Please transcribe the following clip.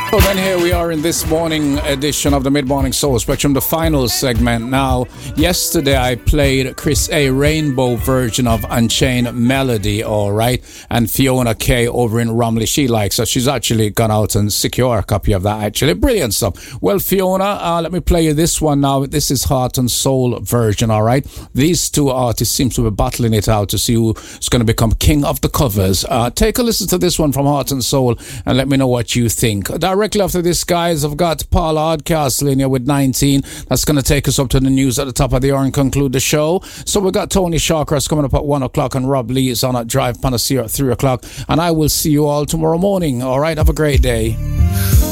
So then here we are in this morning edition of the Mid-Morning Soul Spectrum, the final segment. Now, yesterday I played Chris A. Rainbow version of Unchained Melody, all right, and Fiona K. over in Romley, she likes it. She's actually gone out and secured a copy of that, actually. Brilliant stuff. Well, Fiona, let me play you this one now. This is Heart and Soul version, all right? These two artists seem to be battling it out to see who's going to become king of the covers. Take a listen to this one from Heart and Soul and let me know what you think. Directly after this, guys, I've got Paula Hardcastle in here with 19. That's going to take us up to the news at the top of the hour and conclude the show. So we've got Tony Shawcross coming up at 1 o'clock and Rob Lee is on at Drive Panacea at 3 o'clock. And I will see you all tomorrow morning. All right, have a great day.